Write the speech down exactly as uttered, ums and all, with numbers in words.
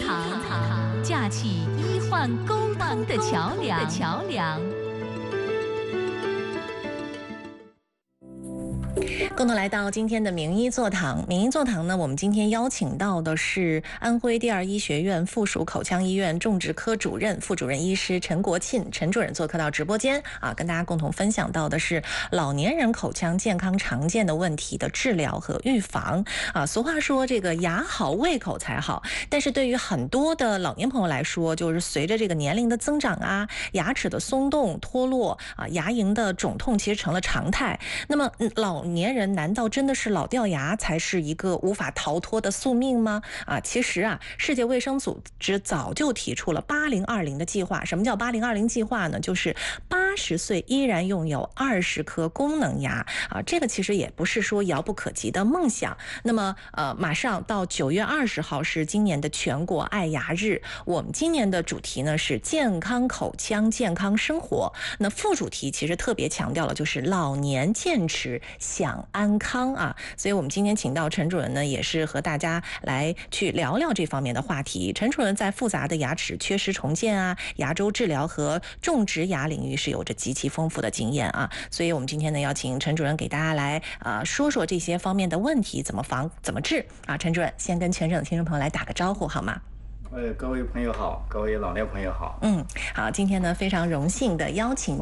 堂，架起医患沟通的桥梁。桥梁。 共同来到今天的名医座堂。名医座堂呢，我们今天邀请到的是安徽第二医学院附属口腔医院种植科主任、副主任医师陈国庆陈主任做客到直播间啊，跟大家共同分享到的是老年人口腔健康常见的问题的治疗和预防啊。俗话说这个牙好胃口才好，但是对于很多的老年朋友来说，就是随着这个年龄的增长啊，牙齿的松动脱落啊，牙龈的肿痛其实成了常态。那么老年人难道真的是老掉牙才是一个无法逃脱的宿命吗？啊，其实啊，世界卫生组织早就提出了八零二零的计划。什么叫八零二零计划呢？就是八十岁依然拥有二十颗功能牙啊，这个其实也不是说遥不可及的梦想。那么呃，马上到九月二十号是今年的全国爱牙日，我们今年的主题呢是健康口腔健康生活。那副主题其实特别强调了就是老年健齿享安康啊，所以我们今天请到陈主任呢，也是和大家来去聊聊这方面的话题。陈主任在复杂的牙齿缺失重建啊、牙周治疗和种植牙领域是有着极其丰富的经验啊，所以我们今天呢要请陈主任给大家来啊、呃、说说这些方面的问题怎么防怎么治啊。陈主任先跟全省的听众朋友来打个招呼好吗？ 呃，各位朋友好，各位老年朋友好。 嗯，好，今天呢非常荣幸的邀请